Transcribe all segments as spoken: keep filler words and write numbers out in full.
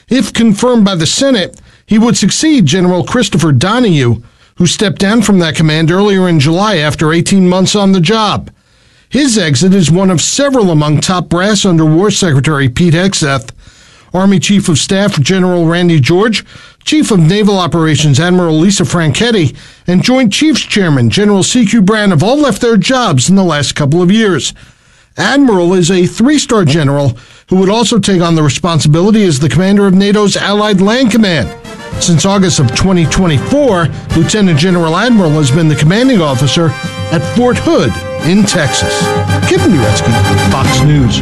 If confirmed by the Senate, he would succeed General Christopher Donahue, who stepped down from that command earlier in July after eighteen months on the job. His exit is one of several among top brass under War Secretary Pete Hegseth. Army Chief of Staff General Randy George, Chief of Naval Operations Admiral Lisa Franchetti, and Joint Chiefs Chairman General C Q Brand have all left their jobs in the last couple of years. Admiral is a three-star general who would also take on the responsibility as the commander of NATO's Allied Land Command. Since August of twenty twenty-four, Lieutenant General Admiral has been the commanding officer at Fort Hood in Texas. Kevin Uretsky, Fox News.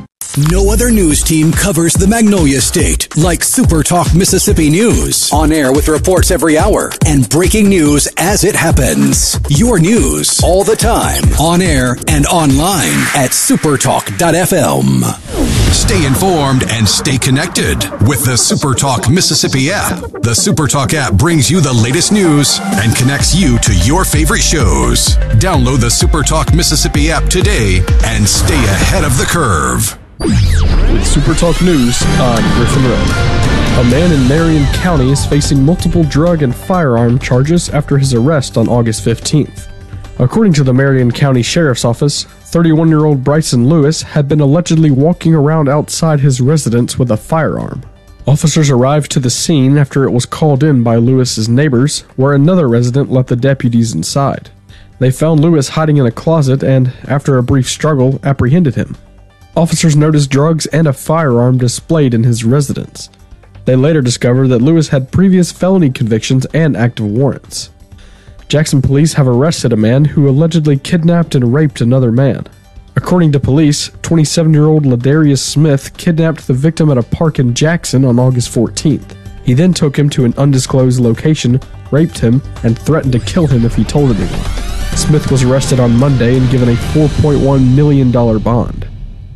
No other news team covers the Magnolia State like Super Talk Mississippi News. On air with reports every hour and breaking news as it happens. Your news all the time. On air and online at supertalk dot f m. Stay informed and stay connected with the Super Talk Mississippi app. The Super Talk app brings you the latest news and connects you to your favorite shows. Download the Super Talk Mississippi app today and stay ahead of the curve. With Super Talk News, I'm Griffin Rowe. A man in Marion County is facing multiple drug and firearm charges after his arrest on August fifteenth. According to the Marion County Sheriff's Office, thirty-one-year-old Bryson Lewis had been allegedly walking around outside his residence with a firearm. Officers arrived to the scene after it was called in by Lewis's neighbors, where another resident let the deputies inside. They found Lewis hiding in a closet and, after a brief struggle, apprehended him. Officers noticed drugs and a firearm displayed in his residence. They later discovered that Lewis had previous felony convictions and active warrants. Jackson police have arrested a man who allegedly kidnapped and raped another man. According to police, twenty-seven-year-old Ladarius Smith kidnapped the victim at a park in Jackson on August fourteenth. He then took him to an undisclosed location, raped him, and threatened to kill him if he told anyone. Smith was arrested on Monday and given a four point one million dollars bond.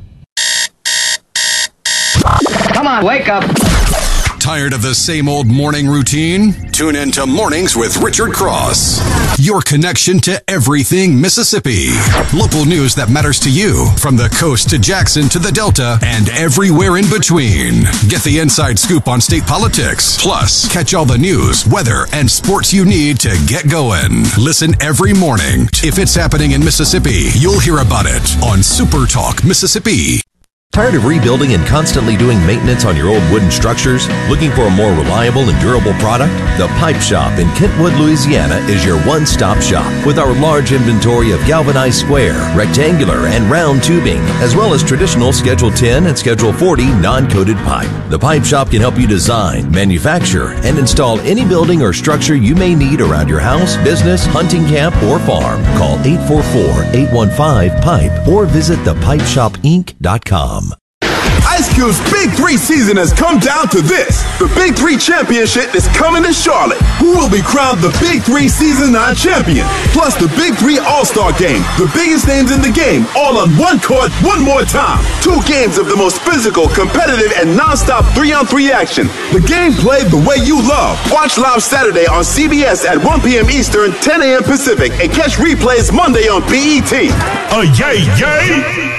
Come on, wake up. Tired of the same old morning routine? Tune in to Mornings with Richard Cross. Your connection to everything Mississippi. Local news that matters to you, from the coast to Jackson to the Delta and everywhere in between. Get the inside scoop on state politics. Plus, catch all the news, weather, and sports you need to get going. Listen every morning. If it's happening in Mississippi, you'll hear about it on Super Talk Mississippi. Tired of rebuilding and constantly doing maintenance on your old wooden structures? Looking for a more reliable and durable product? The Pipe Shop in Kentwood, Louisiana is your one-stop shop with our large inventory of galvanized square, rectangular, and round tubing, as well as traditional Schedule ten and Schedule forty non-coated pipe. The Pipe Shop can help you design, manufacture, and install any building or structure you may need around your house, business, hunting camp, or farm. Call eight four four, eight one five, PIPE or visit the pipe shop inc dot com. Ice Cube's Big Three season has come down to this. The Big Three Championship is coming to Charlotte. Who will be crowned the Big Three Season nine champion? Plus the Big Three All-Star Game. The biggest names in the game, all on one court, one more time. Two games of the most physical, competitive, and non-stop three-on-three action. The game played the way you love. Watch live Saturday on C B S at one p.m. Eastern, ten a.m. Pacific, and catch replays Monday on B E T. Oh, yay, yay!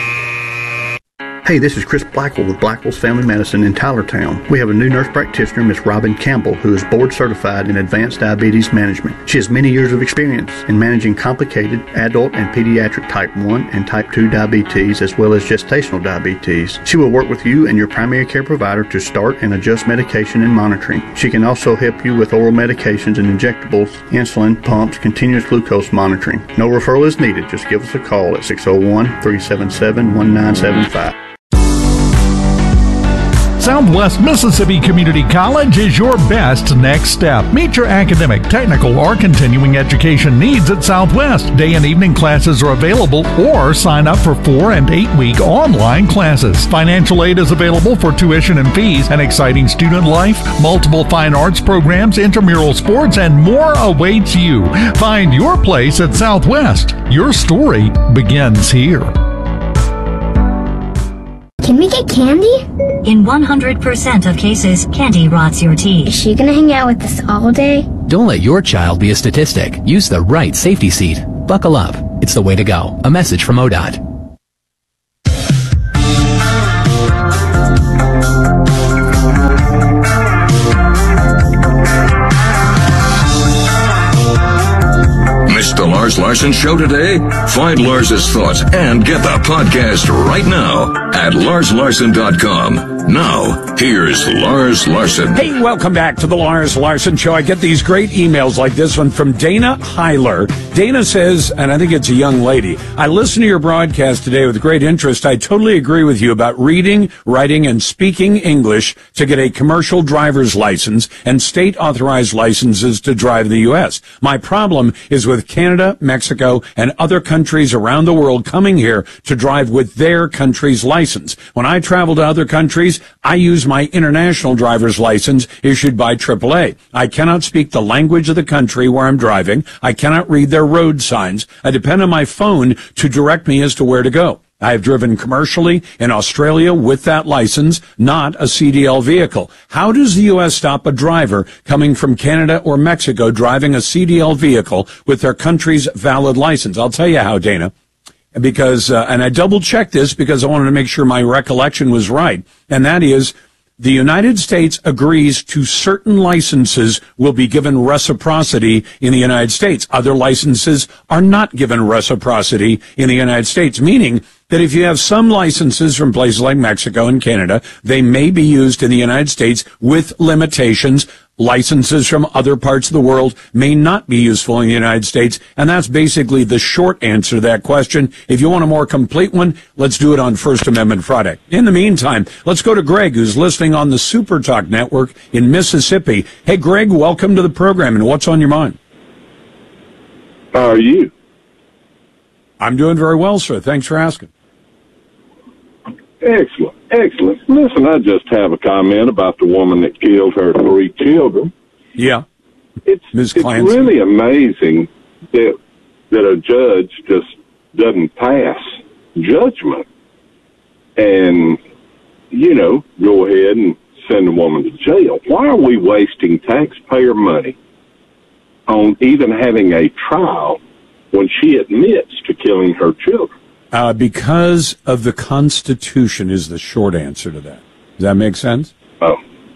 Hey, this is Chris Blackwell with Blackwell's Family Medicine in Tylertown. We have a new nurse practitioner, Miss Robin Campbell, who is board certified in advanced diabetes management. She has many years of experience in managing complicated adult and pediatric type one and type two diabetes, as well as gestational diabetes. She will work with you and your primary care provider to start and adjust medication and monitoring. She can also help you with oral medications and injectables, insulin, pumps, continuous glucose monitoring. No referral is needed. Just give us a call at six oh one, three seven seven, one nine seven five. Southwest Mississippi Community College is your best next step. Meet your academic, technical, or continuing education needs at Southwest. Day and evening classes are available, or sign up for four and eight week online classes. Financial aid is available for tuition and fees, an exciting student life, multiple fine arts programs, intramural sports, and more awaits you. Find your place at Southwest. Your story begins here. Can we get candy? In one hundred percent of cases, candy rots your teeth. Is she gonna hang out with us all day? Don't let your child be a statistic. Use the right safety seat. Buckle up. It's the way to go. A message from O D O T. Larson Show today? Find Lars's thoughts and get the podcast right now at lars larson dot com. Now, here's Lars Larson. Hey, welcome back to the Lars Larson Show. I get these great emails like this one from Dana Heiler. Dana says, and I think it's a young lady, I listened to your broadcast today with great interest. I totally agree with you about reading, writing, and speaking English to get a commercial driver's license and state authorized licenses to drive the U S. My problem is with Canada, Mexico, and other countries around the world coming here to drive with their country's license. When I travel to other countries, I use my international driver's license issued by triple A. I cannot speak the language of the country where I'm driving. I cannot read their road signs. I depend on my phone to direct me as to where to go. I have driven commercially in Australia with that license, not a C D L vehicle. How does the U S stop a driver coming from Canada or Mexico driving a C D L vehicle with their country's valid license? I'll tell you how, Dana. Because, uh, and I double checked this because I wanted to make sure my recollection was right. And that is, the United States agrees to certain licenses will be given reciprocity in the United States. Other licenses are not given reciprocity in the United States, meaning that if you have some licenses from places like Mexico and Canada, they may be used in the United States with limitations. Licenses from other parts of the world may not be useful in the United States, and that's basically the short answer to that question. If you want a more complete one, let's do it on First Amendment Friday. In the meantime, let's go to Greg, who's listening on the Super Talk Network in Mississippi. Hey, Greg, welcome to the program, and what's on your mind? How are you? I'm doing very well, sir. Thanks for asking. Excellent, excellent. Listen, I just have a comment about the woman that killed her three children. Yeah. It's, Miz it's Clancy. really amazing that that a judge just doesn't pass judgment and, you know, go ahead and send a woman to jail. Why are we wasting taxpayer money on even having a trial when she admits to killing her children? Uh, because of the Constitution is the short answer to that. Does that make sense? Oh.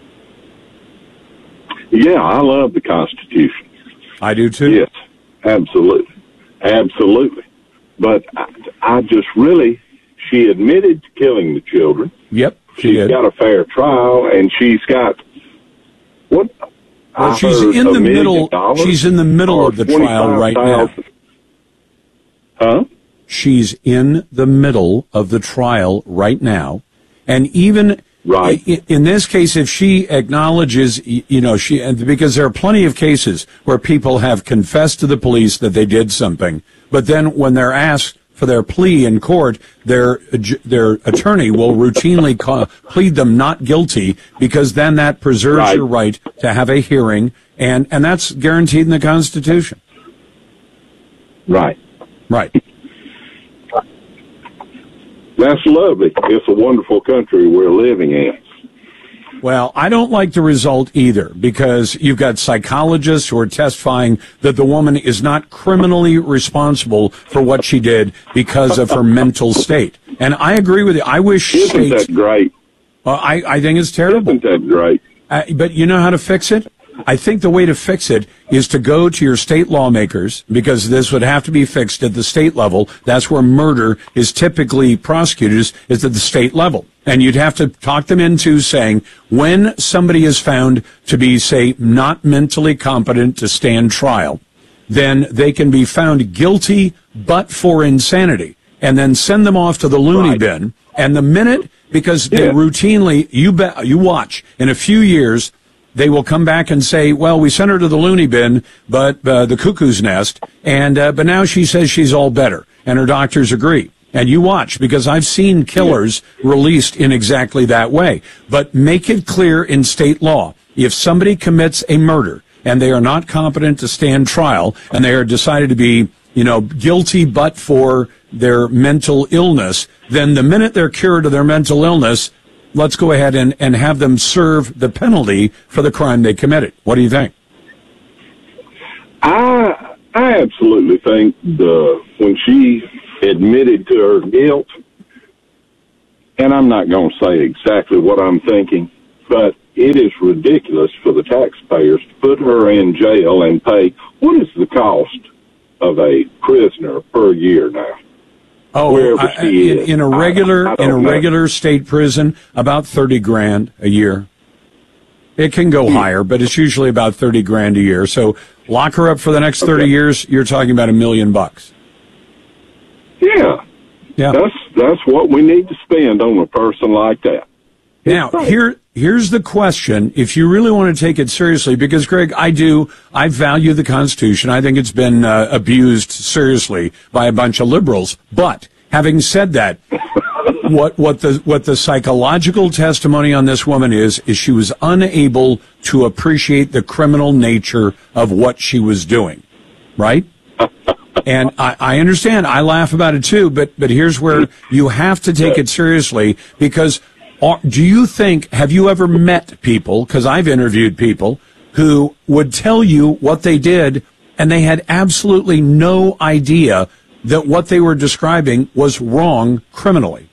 Yeah, I love the Constitution. I do too. Yes, absolutely. Absolutely. But I, I just really, she admitted to killing the children. Yep, she she's did. got a fair trial, and she's got, what? Well, I she's heard in a the million middle. dollars She's in the middle or of the trial right now. twenty-five thousand. Huh? She's in the middle of the trial right now. And even right. in, in this case, if she acknowledges, you know, she, and because there are plenty of cases where people have confessed to the police that they did something, but then when they're asked for their plea in court, their their attorney will routinely call, plead them not guilty, because then that preserves right. your right to have a hearing, and, and that's guaranteed in the Constitution. Right. Right. That's lovely. It's a wonderful country we're living in. Well, I don't like the result either, because you've got psychologists who are testifying that the woman is not criminally responsible for what she did because of her mental state. And I agree with you. I wish Isn't states... that great? Uh, I, I think it's terrible. Isn't that great? Uh, but you know how to fix it? I think the way to fix it is to go to your state lawmakers, because this would have to be fixed at the state level. That's where murder is typically prosecuted, is, is at the state level. And you'd have to talk them into saying, when somebody is found to be, say, not mentally competent to stand trial, then they can be found guilty but for insanity, and then send them off to the loony right. bin. And the minute, because yeah. they routinely, you bet, you watch, in a few years, they will come back and say, well, we sent her to the loony bin, but uh, the cuckoo's nest, and uh, but now she says she's all better, and her doctors agree. And you watch, because I've seen killers released in exactly that way. But make it clear in state law, if somebody commits a murder and they are not competent to stand trial, and they are decided to be, you know, guilty but for their mental illness, then the minute they're cured of their mental illness, let's go ahead and, and have them serve the penalty for the crime they committed. What do you think? I I absolutely think the when she admitted to her guilt, and I'm not going to say exactly what I'm thinking, but it is ridiculous for the taxpayers to put her in jail and pay, what is the cost of a prisoner per year now. Oh, I, in, in a regular I, I in a know. regular state prison, about thirty grand a year. It can go higher, but it's usually about thirty grand a year. So lock her up for the next thirty okay. years. You're talking about a million bucks. Yeah, yeah. That's that's what we need to spend on a person like that. Now, here, here's the question, if you really want to take it seriously, because, Greg, I do, I value the Constitution. I think it's been uh, abused seriously by a bunch of liberals. But, having said that, what, what the, what the psychological testimony on this woman is, is she was unable to appreciate the criminal nature of what she was doing. Right? And I, I understand, I laugh about it too, but, but here's where you have to take it seriously, because do you think, have you ever met people, because I've interviewed people, who would tell you what they did, and they had absolutely no idea that what they were describing was wrong criminally?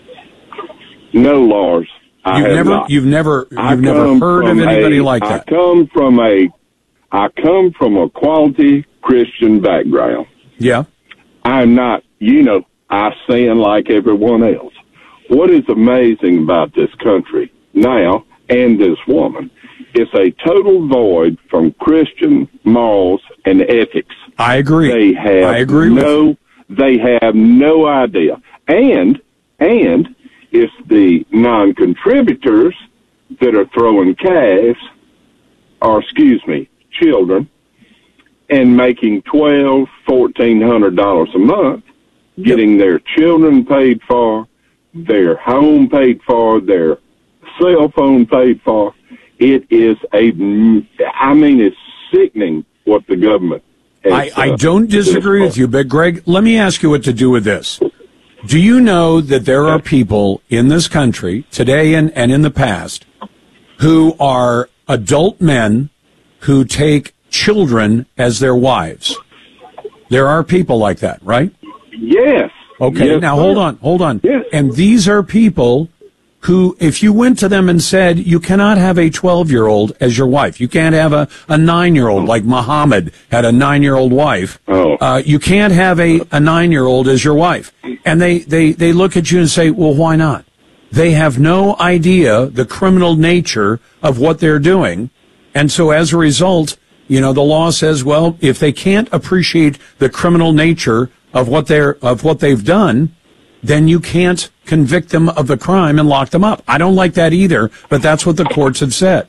No, Lars. I you've have never, not. You've never, you've never heard of anybody a, like that. I come from a, I come from a quality Christian background. Yeah. I'm not, you know, I sin like everyone else. What is amazing about this country now and this woman is a total void from Christian morals and ethics. I agree. They have I agree no, with you. They have no idea. And, and it's the non-contributors that are throwing calves, or excuse me, children, and making twelve, fourteen hundred dollars a month, getting yep. their children paid for, their home paid for, their cell phone paid for. It is a, I mean, it's sickening what the government has, I, I uh, don't disagree with you, but Greg, let me ask you what to do with this. Do you know that there are people in this country, today and, and in the past, who are adult men who take children as their wives? There are people like that, right? Yes. Okay, yes, now sir. hold on, hold on. Yes. And these are people who, if you went to them and said, you cannot have a twelve-year-old as your wife, you can't have a, a nine-year-old, like Muhammad had a nine-year-old wife, oh. uh, you can't have a, a nine-year-old as your wife. And they, they, they look at you and say, well, why not? They have no idea the criminal nature of what they're doing. And so as a result, you know, the law says, well, if they can't appreciate the criminal nature of what they're, of what they've done, then you can't convict them of the crime and lock them up. I don't like that either, but that's what the courts have said.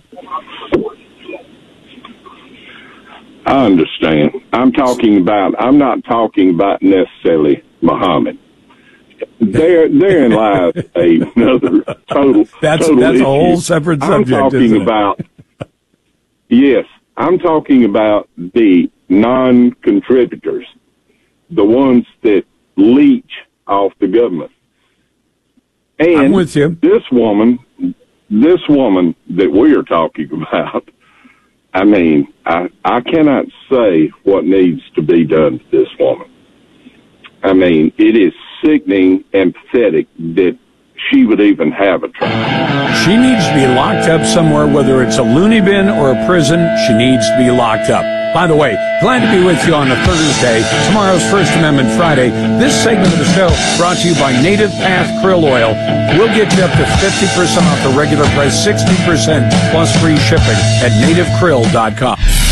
I understand. I'm talking about, I'm not talking about necessarily Muhammad. There, therein lies another total, that's, total that's issue. a whole separate subject, I'm talking isn't it? about, yes, I'm talking about the non-contributors, the ones that leech off the government. And I'm with you. This woman, this woman that we are talking about, I mean, I, I cannot say what needs to be done to this woman. I mean, it is sickening and pathetic that she would even have a trial. She needs to be locked up somewhere, whether it's a loony bin or a prison. She needs to be locked up. By the way, glad to be with you on a Thursday, tomorrow's First Amendment Friday. This segment of the show brought to you by Native Path Krill Oil. We'll get you up to fifty percent off the regular price, sixty percent plus free shipping at native krill dot com.